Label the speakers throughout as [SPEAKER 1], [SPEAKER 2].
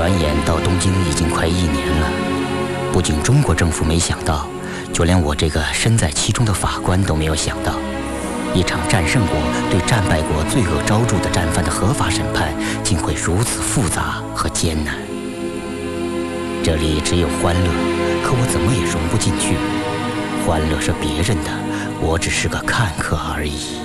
[SPEAKER 1] 转眼到东京已经快1年了，不仅中国政府没想到，就连我这个身在其中的法官都没有想到，一场战胜国对战败国罪恶昭著的战犯的合法审判，竟会如此复杂和艰难。这里只有欢乐，可我怎么也融不进去。欢乐是别人的，我只是个看客而已。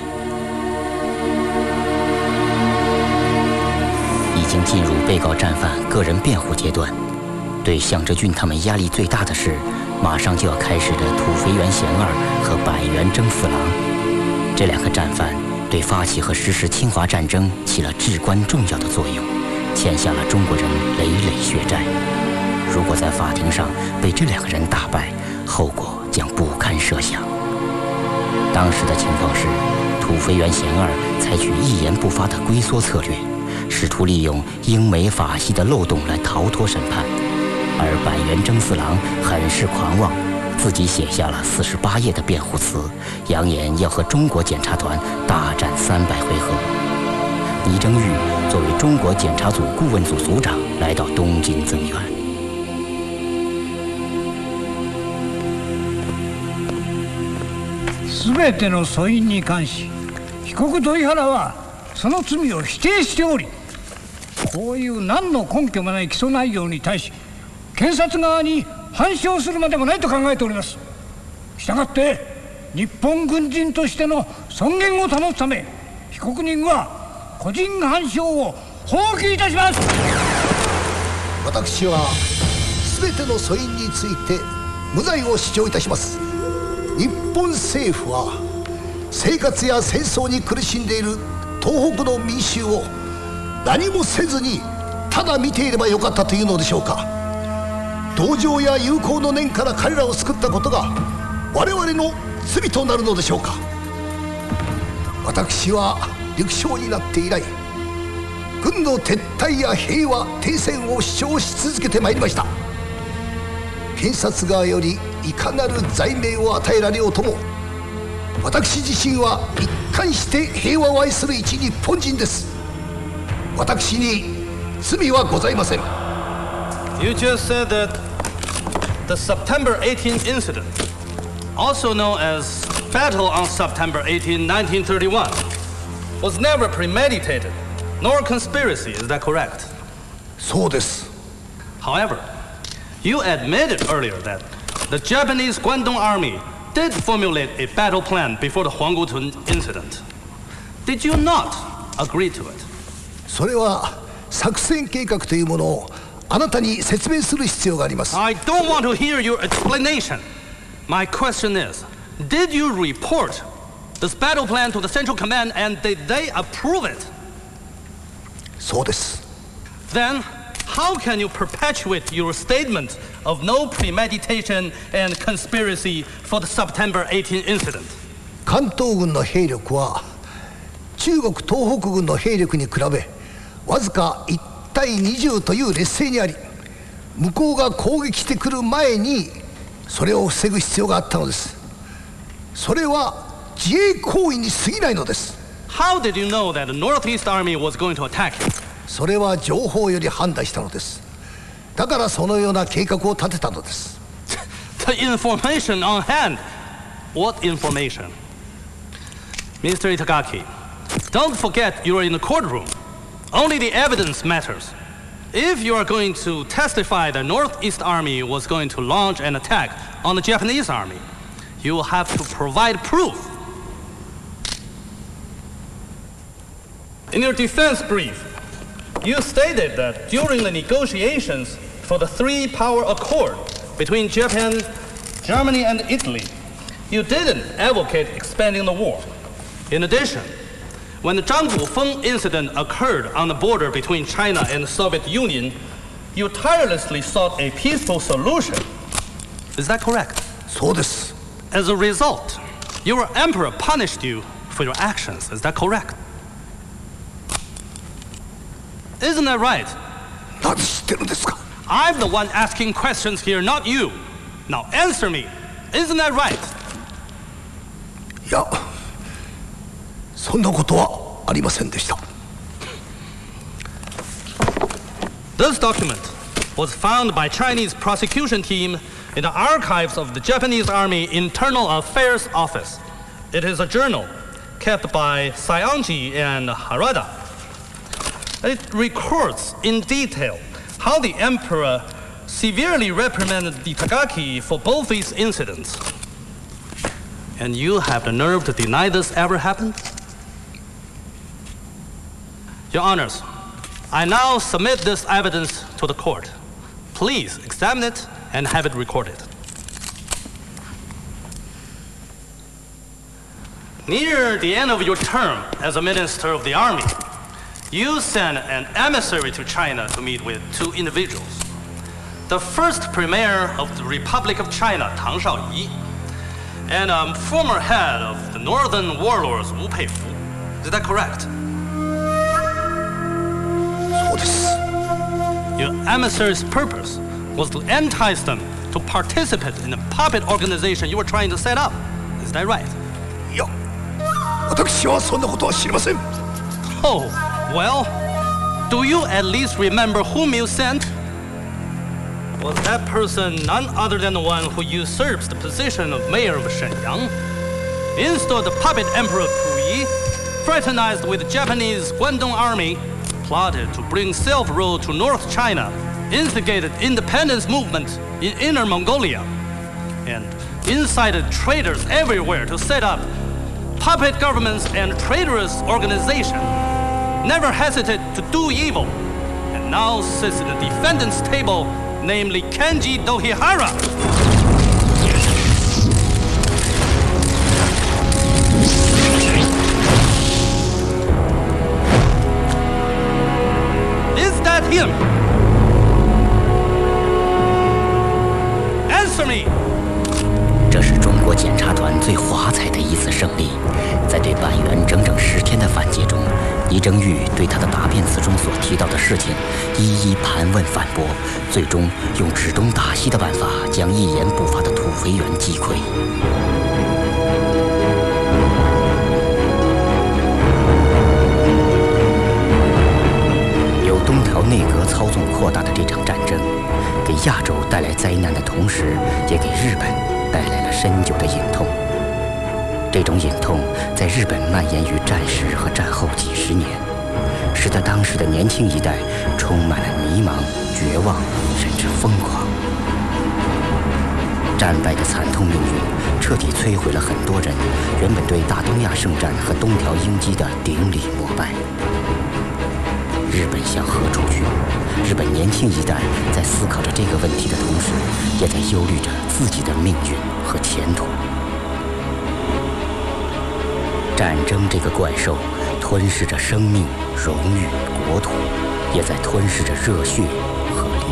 [SPEAKER 1] 已经进入被告战犯个人辩护阶段，对向哲俊他们压力最大的是，马上就要开始的土肥原贤二和板垣征四郎。这2个战犯对发起和实施侵华战争起了至关重要的作用，欠下了中国人累累血债。如果在法庭上被这2个人打败，后果将不堪设想。当时的情况是，土肥原贤二采取一言不发的龟缩策略，试图利用英美法系的漏洞来逃脱审判，而板垣征四郎很是狂妄，自己写下了48页的辩护词，扬言要和中国检察团大战300回合。倪征玉作为中国检察组顾问组组长来到东京增援。
[SPEAKER 2] 全ての訴因に関し、被告土井原はその罪を否定しており、こういう何の根拠もない起訴内容に対し、検察側に反証するまでもないと考えております。したがって日本軍人としての尊厳を保つため、被告人は個人反証を放棄いたします。
[SPEAKER 3] 私は全ての訴因について無罪を主張いたします。日本政府は生活や戦争に苦しんでいる東北の民衆を何もせずにただ見ていればよかったというのでしょうか。同情や友好の念から彼らを救ったことが我々の罪となるのでしょうか。私は陸将になって以来、軍の撤退や平和停戦を主張し続けてまいりました。検察側よりいかなる罪名を与えられようとも、私自身は一貫して平和を愛する一日本人です。私に罪はございません。
[SPEAKER 4] You just said that the September 18th incident, also known as Battle on September 18, 1931, was never premeditated nor conspiracy. Is that correct?
[SPEAKER 3] そうです。
[SPEAKER 4] However, you admitted earlier that the Japanese Guangdong Army did formulate a battle plan before the Huanggutun incident. Did you not agree to it?
[SPEAKER 3] それは作戦計画というものをあなたに説明する必要があります。
[SPEAKER 4] I don't want to hear your explanation. My question is, did you report this battle plan to the Central Command and did they approve it?
[SPEAKER 3] そうです。
[SPEAKER 4] Then, how can you perpetuate your statement of no premeditation and conspiracy for the September 18 incident?
[SPEAKER 3] 関東軍の兵力は中国東北軍の兵力に比べわずか1対20という劣勢にあり、向こうが攻撃してくる前にそれを防ぐ必要があったのです。それは自衛行為に過ぎないのです。
[SPEAKER 4] How did you know that the Northeast Army was going to attack you?
[SPEAKER 3] それは情報より判断したのです。だからそのような計画を立てたのです。
[SPEAKER 4] The information on hand. What information? Mr. Itagaki, don't forget you are in the courtroom. Only the evidence matters. If you are going to testify the Northeast Army was going to launch an attack on the Japanese Army, you will have to provide proof. In your defense brief, you stated that during the negotiations for the three-power accord between Japan, Germany, and Italy, you didn't advocate expanding the war. In addition, when the Zhang Gufeng incident occurred on the border between China and the Soviet Union, you tirelessly sought a peaceful solution. Is that correct?
[SPEAKER 3] そうです。
[SPEAKER 4] As a result, your emperor punished you for your actions. Is that correct? Isn't that right?
[SPEAKER 3] なぜ知ってるんですか。
[SPEAKER 4] I'm the one asking questions here, not you. Now answer me. Isn't that right?
[SPEAKER 3] いや、そんなことはありませんでした。
[SPEAKER 4] This document was found by Chinese prosecution team in the archives of the Japanese Army Internal Affairs Office. It is a journal kept by Saionji and Harada. It records in detail how the emperor severely reprimanded the Itagaki for both these incidents. And you have the nerve to deny this ever happened? Your Honors, I now submit this evidence to the court. Please examine it and have it recorded. Near the end of your term as a Minister of the Army, you sent an emissary to China to meet with two individuals. The first Premier of the Republic of China, Tang Shaoyi, and a former head of the Northern Warlords, Wu Peifu. Is that correct?
[SPEAKER 3] そうです。
[SPEAKER 4] Your emissary's purpose was to entice them to participate in the puppet organization you were trying to set up. Is that right?
[SPEAKER 3] いや、私はそんなことは知りません。
[SPEAKER 4] Oh, well, do you at least remember whom you sent? Was that person none other than the one who usurps the position of mayor of Shenyang, installed the puppet emperor Puyi, fraternized with the Japanese Guangdong army, plotted to bring self-rule to North China, instigated independence movement in Inner Mongolia, and incited traitors everywhere to set up puppet governments and traitorous organizations, never hesitated to do evil, and now sits at the defendant's table, namely Kenji Dohihara. Is that him? Answer me.
[SPEAKER 1] 这是中国检察团最华彩的一次胜利。在对板垣整整10天的反击中，倪正玉对他的答辩词中所提到的事情一一盘问反驳，最终用指东打西的办法将一言不发的土肥原击溃。由东条内阁操纵扩大的这场战争，给亚洲带来灾难的同时，也给日本带来了深久的隐痛。这种隐痛在日本蔓延于战时和战后几十年，使得当时的年轻一代充满了迷茫、绝望，甚至疯狂。战败的惨痛命运彻底摧毁了很多人原本对大东亚圣战和东条英机的顶礼膜拜。日本向何处去？日本年轻一代在思考着这个问题的同时，也在忧虑着自己的命运和前途。战争这个怪兽吞噬着生命、荣誉、国土，也在吞噬着热血